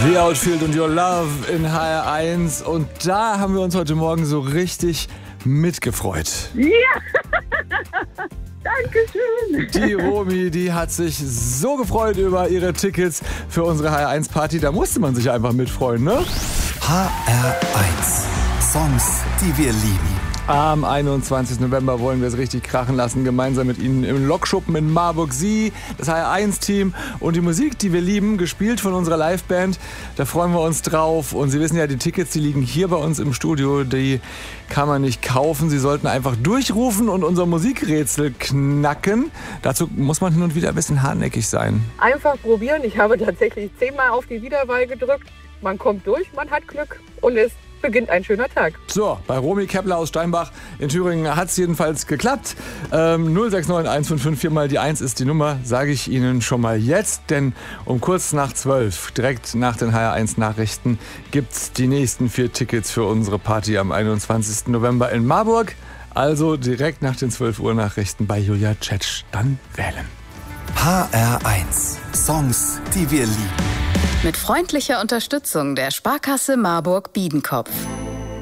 The Outfield und Your Love in HR1. Und da haben wir uns heute Morgen so richtig mitgefreut. Ja, Dankeschön. Die Romy, die hat sich so gefreut über ihre Tickets für unsere HR1-Party. Da musste man sich einfach mitfreuen, ne? HR1. Songs, die wir lieben. Am 21. November wollen wir es richtig krachen lassen, gemeinsam mit Ihnen im Lokschuppen in Marburg. Sie, das HR1-Team und die Musik, die wir lieben, gespielt von unserer Liveband. Da freuen wir uns drauf. Und Sie wissen ja, die Tickets, die liegen hier bei uns im Studio. Die kann man nicht kaufen. Sie sollten einfach durchrufen und unser Musikrätsel knacken. Dazu muss man hin und wieder ein bisschen hartnäckig sein. Einfach probieren. Ich habe tatsächlich 10-mal auf die Wiederwahl gedrückt. Man kommt durch, man hat Glück und es beginnt ein schöner Tag. So, bei Romy Kepler aus Steinbach in Thüringen hat es jedenfalls geklappt. 069 155 4 mal die 1 ist die Nummer, sage ich Ihnen schon mal jetzt. Denn um kurz nach 12, direkt nach den HR1-Nachrichten, gibt es die nächsten 4 Tickets für unsere Party am 21. November in Marburg. Also direkt nach den 12 Uhr Nachrichten bei Julia Tschetsch dann wählen. HR1. Songs, die wir lieben. Mit freundlicher Unterstützung der Sparkasse Marburg-Biedenkopf.